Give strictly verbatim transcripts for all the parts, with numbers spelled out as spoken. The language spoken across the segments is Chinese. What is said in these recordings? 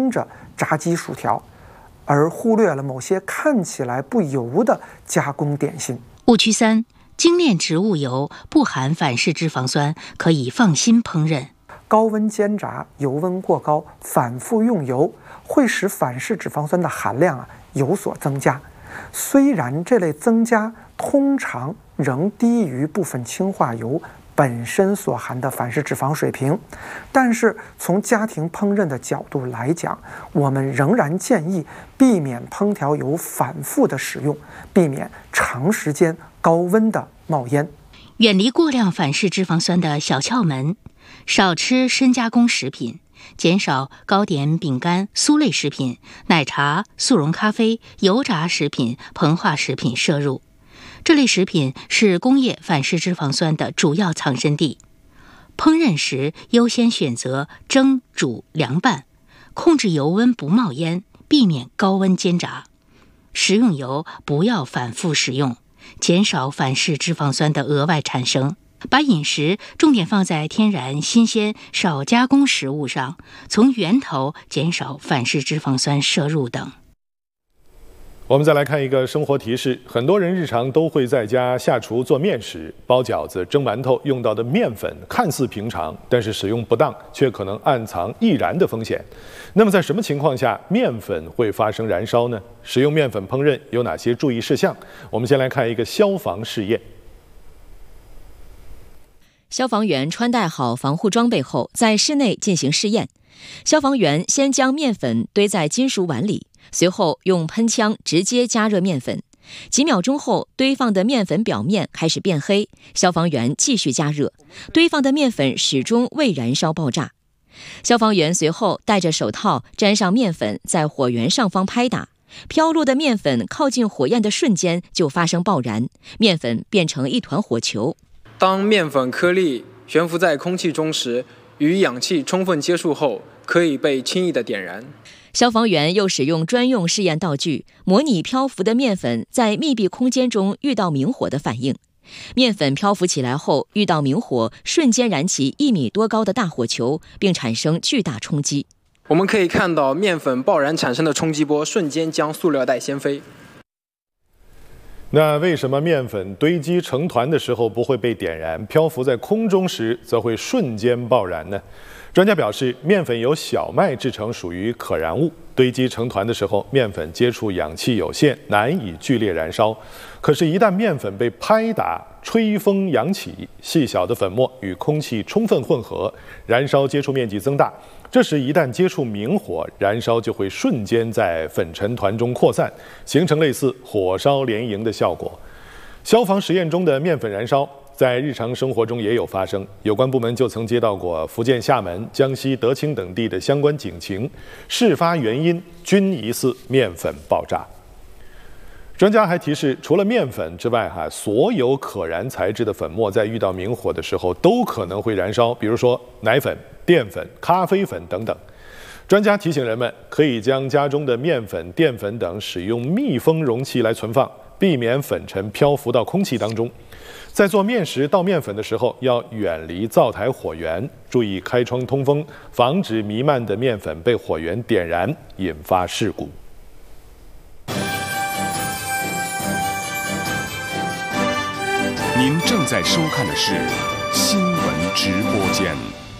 烹着炸鸡薯条，而忽略了某些看起来不油的加工点心。 误区三：精炼植物油不含反式脂肪酸，可以放心烹饪。 高温煎炸，油温过高，反复用油会使反式脂肪酸的含量啊有所增加。虽然这类增加通常仍低于部分氢化油本身所含的反式脂肪水平，但是从家庭烹饪的角度来讲，我们仍然建议避免烹调油反复的使用，避免长时间高温的冒烟。 远离过量反式脂肪酸的小窍门：少吃深加工食品，减少糕点、饼干、酥类食品、奶茶、速溶咖啡、油炸食品、膨化食品摄入。这类食品是工业反式脂肪酸的主要藏身地。烹饪时优先选择蒸、煮、凉拌，控制油温不冒烟，避免高温煎炸。食用油不要反复使用，减少反式脂肪酸的额外产生。把饮食重点放在天然、新鲜、少加工食物上，从源头减少反式脂肪酸摄入等。 我们再来看一个生活提示：很多人日常都会在家下厨做面食、包饺子、蒸馒头用到的面粉看似平常，但是使用不当却可能暗藏易燃的风险。那么在什么情况下面粉会发生燃烧呢？使用面粉烹饪有哪些注意事项？我们先来看一个消防试验。 消防员穿戴好防护装备后，在室内进行试验。消防员先将面粉堆在金属碗里，随后用喷枪直接加热面粉。几秒钟后，堆放的面粉表面开始变黑，消防员继续加热，堆放的面粉始终未燃烧爆炸。消防员随后戴着手套，沾上面粉，在火源上方拍打，飘落的面粉靠近火焰的瞬间就发生爆燃，面粉变成一团火球。 当面粉颗粒悬浮在空气中时，与氧气充分接触后，可以被轻易的点燃。 消防员又使用专用试验道具，模拟漂浮的面粉在密闭空间中遇到明火的反应。面粉漂浮起来后，遇到明火，瞬间燃起一米多高的大火球，并产生巨大冲击。 我们可以看到面粉爆燃产生的冲击波瞬间将塑料袋掀飞。 那为什么面粉堆积成团的时候不会被点燃，漂浮在空中时则会瞬间爆燃呢？专家表示，面粉由小麦制成，属于可燃物，堆积成团的时候，面粉接触氧气有限，难以剧烈燃烧。可是，一旦面粉被拍打、吹风扬起，细小的粉末与空气充分混合，燃烧接触面积增大。这时一旦接触明火，燃烧就会瞬间在粉尘团中扩散，形成类似火烧连营的效果。消防实验中的面粉燃烧，在日常生活中也有发生，有关部门就曾接到过福建厦门、江西德清等地的相关警情，事发原因均疑似面粉爆炸。专家还提示，除了面粉之外，哈，所有可燃材质的粉末在遇到明火的时候都可能会燃烧，比如说奶粉、淀粉、咖啡粉等等。专家提醒人们，可以将家中的面粉、淀粉等使用密封容器来存放，避免粉尘漂浮到空气当中。在做面食倒面粉的时候，要远离灶台火源，注意开窗通风，防止弥漫的面粉被火源点燃，引发事故。 您正在收看的是新闻直播间。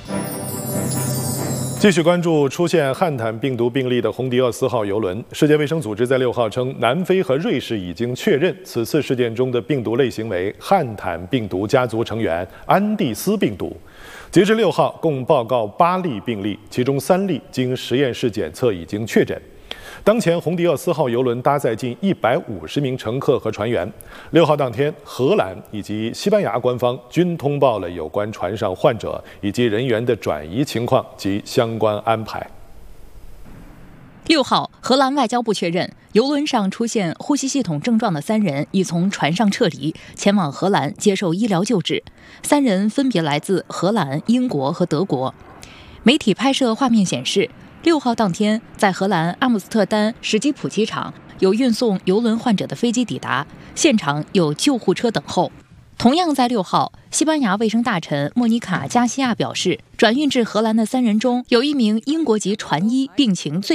继续关注出现汉坦病毒病例的红迪厄斯号邮轮。世界卫生组织在六号称，南非和瑞士已经确认此次事件中的病毒类型为汉坦病毒家族成员安第斯病毒。截至六号，共报告八例病例，其中三例经实验室检测已经确诊。当前红迪厄斯号邮轮搭载近一百五十名乘客和船员。六号当天，荷兰以及西班牙官方均通报了有关船上患者以及人员的转移情况及相关安排。 六号，荷兰外交部确认，邮轮上出现呼吸系统症状的三人已从船上撤离，前往荷兰接受医疗救治。三人分别来自荷兰、英国和德国。媒体拍摄画面显示，六号当天，在荷兰阿姆斯特丹史基普机场，有运送邮轮患者的飞机抵达，现场有救护车等候。同样在六号，西班牙卫生大臣莫妮卡·加西亚表示，转运至荷兰的三人中，有一名英国籍船医病情最